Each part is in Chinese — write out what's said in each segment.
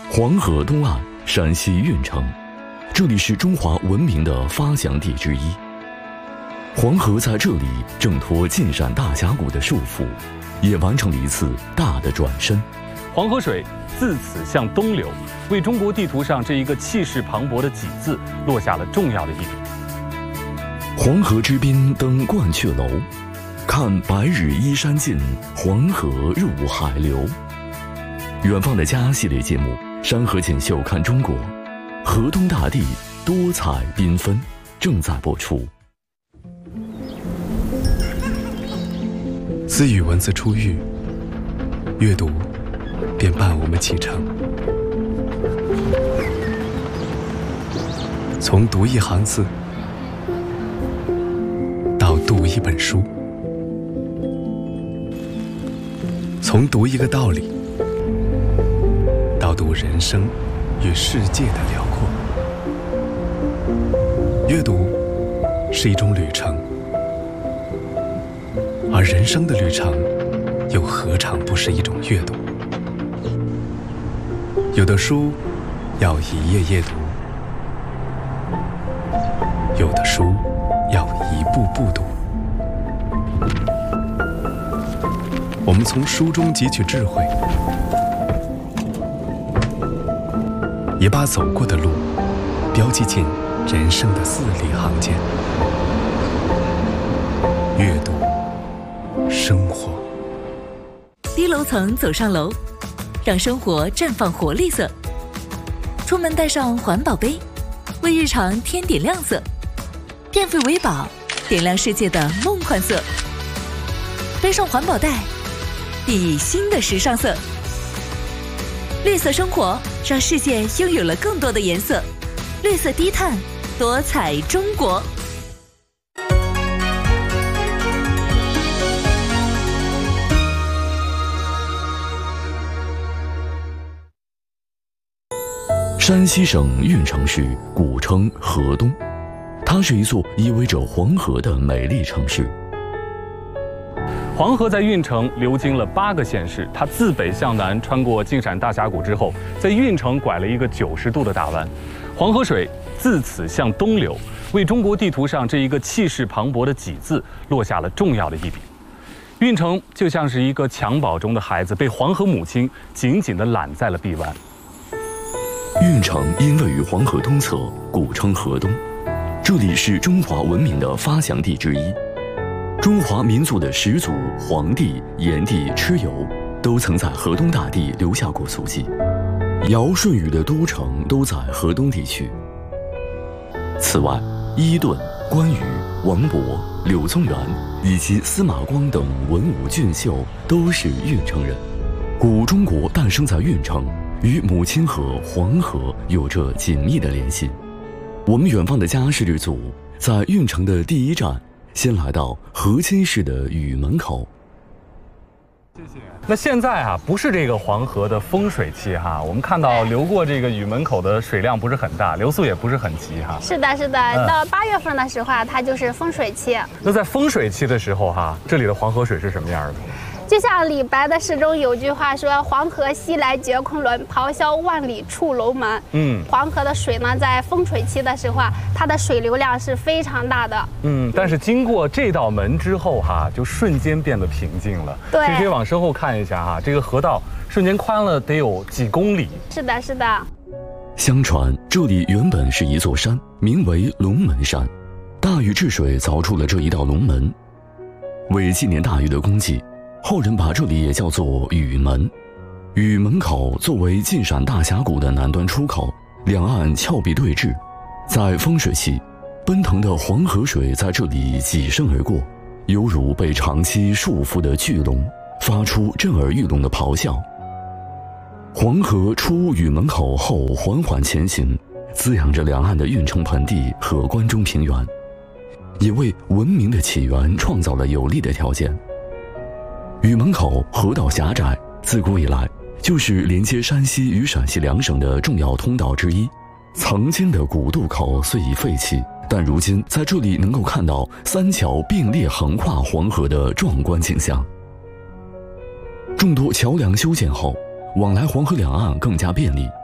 黄河东岸，山西运城，这里是中华文明的发祥地之一。黄河在这里挣脱晋陕大峡谷的束缚，也完成了一次大的转身。 黄河水自此向东流，为中国地图上这一个气势磅礴的“济”字落下了重要的一笔。 黄河之滨登鹳雀楼，看白日依山尽，黄河入海流。远方的家系列节目《山河锦绣看中国》，河东大地多彩缤纷，正在播出。 自与文字初遇，阅读便伴我们启程。从读一行字，到读一本书；从读一个道理，到读人生与世界的辽阔。阅读是一种旅程，而人生的旅程又何尝不是一种阅读？有的书要一页页读，有的书要一步步读。我们从书中汲取智慧，也把走过的路标记进人生的字里行间。阅读生活， 低楼层走上楼，让生活绽放活力色。出门带上环保杯，为日常添点亮色。电费为宝，点亮世界的梦幻色。背上环保袋，熠熠新的时尚色。绿色生活，让世界拥有了更多的颜色。绿色低碳，多彩中国。 山西省运城市古称河东，它是一座依偎着黄河的美丽城市。 黄河在运城流经了8个县市，它自北向南穿过晋陕大峡谷之后，在运城拐了一个90度的大弯。黄河水自此向东流，为中国地图上这一个气势磅礴的“济”字落下了重要的一笔。运城就像是一个襁褓中的孩子，被黄河母亲紧紧地揽在了臂弯。 运城因位于黄河东侧，故称河东。这里是中华文明的发祥地之一。中华民族的始祖黄帝、炎帝蚩尤都曾在河东大地留下过足迹。尧舜禹的都城都在河东地区。此外，伊顿、关羽、王勃、柳宗元以及司马光等文武俊秀都是运城人。古中国诞生在运城，与母亲河黄河有着紧密的联系。我们远方的家世旅组在运城的第一站，先来到河津市的禹门口。 谢谢。那现在不是这个黄河的丰水期我们看到流过这个禹门口的水量不是很大，流速也不是很急是的，是的，到8月份的时候它就是丰水期。 那在丰水期的时候这里的黄河水是什么样的？ 就像李白的诗中有句话说：“黄河西来绝昆仑，咆哮万里出龙门。”黄河的水呢，在丰水期的时候它的水流量是非常大的。 但是经过这道门之后就瞬间变得平静了。 对， 可以往身后看一下这个河道瞬间宽了得有几公里。 是的，是的。 相传这里原本是一座山，名为龙门山。大禹治水凿出了这一道龙门，为纪念大禹的功绩，后人把这里也叫做禹门。禹门口作为晋陕大峡谷的南端出口，两岸峭壁对峙。在丰水期，奔腾的黄河水在这里挤身而过，犹如被长期束缚的巨龙，发出震耳欲聋的咆哮。黄河出禹门口后缓缓前行，滋养着两岸的运城盆地和关中平原，也为文明的起源创造了有利的条件。禹门口河道狭窄，自古以来就是连接山西与陕西两省的重要通道之一。曾经的古渡口虽已废弃，但如今在这里能够看到3桥并列横跨黄河的壮观景象。众多桥梁修建后，往来黄河两岸更加便利。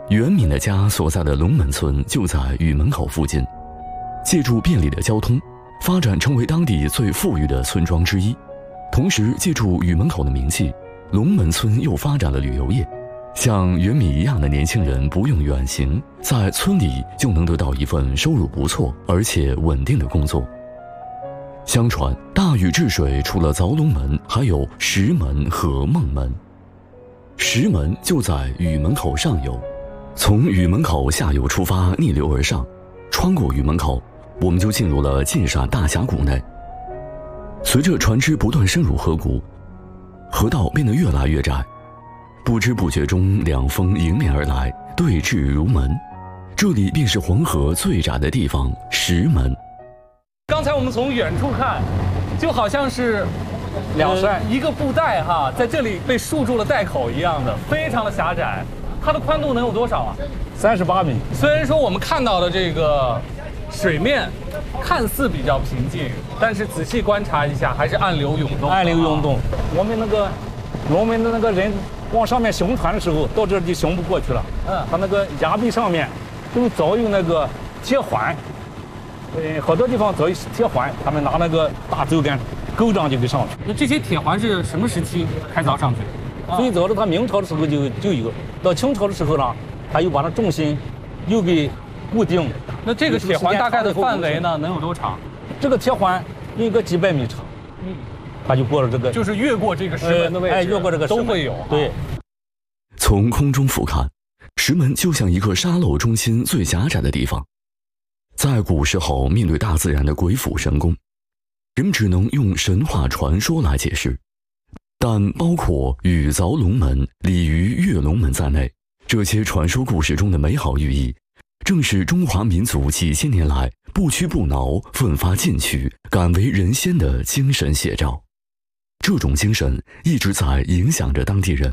袁敏的家所在的龙门村就在禹门口附近，借助便利的交通，发展成为当地最富裕的村庄之一。同时，借助禹门口的名气，龙门村又发展了旅游业。像袁敏一样的年轻人不用远行，在村里就能得到一份收入不错而且稳定的工作。相传，大禹治水除了凿龙门，还有石门和孟门。石门就在禹门口上游，从禹门口下游出发，逆流而上，穿过禹门口，我们就进入了晋陕大峡谷内。随着船只不断深入河谷，河道变得越来越窄，不知不觉中，两峰迎面而来，对峙如门。这里便是黄河最窄的地方——石门。 刚才我们从远处看，就好像是一个布袋哈，在这里被束住了袋口一样的，非常的狭窄。它的宽度能有多少啊？38米。虽然说我们看到的这个水面看似比较平静，但是仔细观察一下，还是暗流涌动。 暗流涌动。我们的那个人往上面雄船的时候，到这儿就雄不过去了。它那个崖壁上面都早有那个铁环，好多地方早有铁环，他们拿那个大轴杆勾上就给上去。 那这些铁环是什么时期开凿上去的？ 最早的他明朝的时候就有，到清朝的时候呢，他又把它重心又给固定。 那这个铁环大概的范围呢，能有多长？ 这个铁环有一个几百米长。他就过了这个， 就是越过这个石门的位置， 越过这个都会有。 对。 从空中俯瞰，石门就像一个沙漏中心最狭窄的地方。在古时候，面对大自然的鬼斧神工，人们只能用神话传说来解释。但包括禹凿龙门、鲤鱼跃龙门在内，这些传说故事中的美好寓意，正是中华民族几千年来不屈不挠、奋发进取、敢为人先的精神写照。这种精神一直在影响着当地人。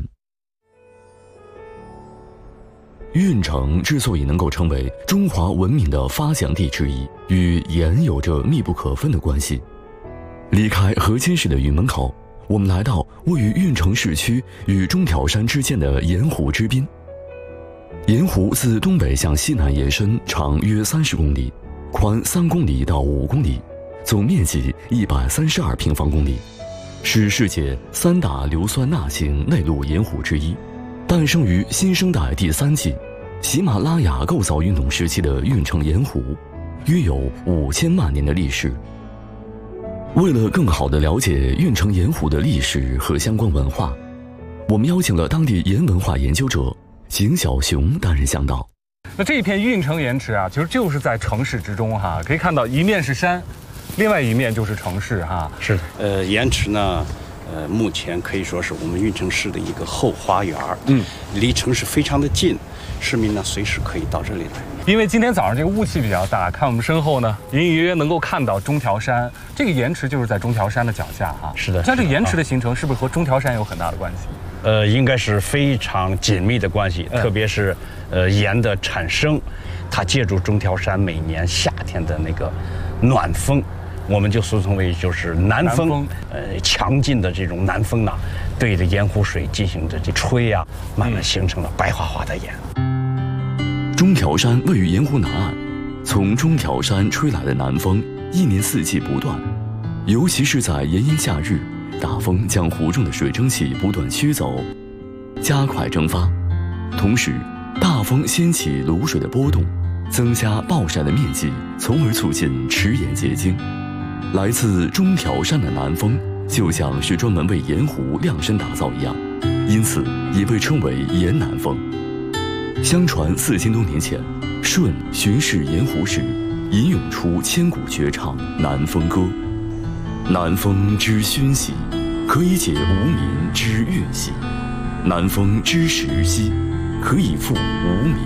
运城之所以能够成为中华文明的发祥地之一，与盐有着密不可分的关系。离开河间市的禹门口，我们来到位于运城市区与中条山之间的盐湖之滨。盐湖自东北向西南延伸，长约30公里，宽3公里到5公里，总面积132平方公里。是世界3大硫酸钠型内陆盐湖之一，诞生于新生代第3纪喜马拉雅构造运动时期的运城盐湖，约有5000万年的历史。为了更好地了解运城盐湖的历史和相关文化，我们邀请了当地盐文化研究者景小雄担任向导。 那这一片运城盐池啊，其实就是在城市之中哈，可以看到一面是山，另外一面就是城市哈。 是的。盐池呢，目前可以说是我们运城市的一个后花园。离城市非常的近，市民呢随时可以到这里来。 因为今天早上这个雾气比较大，看我们身后呢，隐隐约约能够看到中条山。这个盐池就是在中条山的脚下哈。 是的。 像这盐池的形成，是不是和中条山有很大的关系？ 应该是非常紧密的关系，特别是盐的产生，它借助中条山每年夏天的那个暖风，我们就俗称为就是南风，强劲的这种南风呢，对着盐湖水进行着这吹啊，慢慢形成了白花花的盐。 中条山位于盐湖南岸，从中条山吹来的南风，一年四季不断，尤其是在炎炎夏日，大风将湖中的水蒸气不断驱走，加快蒸发。同时，大风掀起卤水的波动，增加暴晒的面积，从而促进池盐结晶。来自中条山的南风，就像是专门为盐湖量身打造一样，因此也被称为盐南风。相传4000多年前，舜巡视盐湖时，吟咏出千古绝唱《南风歌》。南风之熏习，可以解无民之怨兮；南风之时兮，可以复无民。